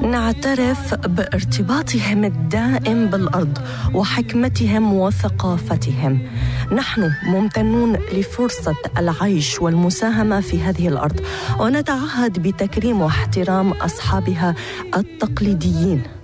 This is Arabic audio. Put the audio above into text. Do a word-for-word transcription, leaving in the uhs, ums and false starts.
نعترف بارتباطهم الدائم بالأرض وحكمتهم وثقافتهم. نحن ممتنون لفرصة العيش والمساهمة في هذه الأرض، ونتعهد بتكريم واحترام أصحابها التقليديين.